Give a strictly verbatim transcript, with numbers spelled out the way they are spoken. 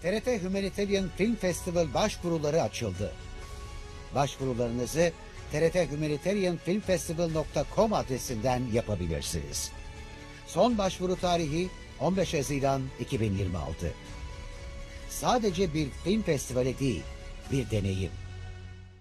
T R T Humanitarian Film Festival başvuruları açıldı. Başvurularınızı T R T Humanitarian Film Festival nokta com adresinden yapabilirsiniz. Son başvuru tarihi on beş Haziran iki bin yirmi altı. Sadece bir film festivali değil, bir deneyim.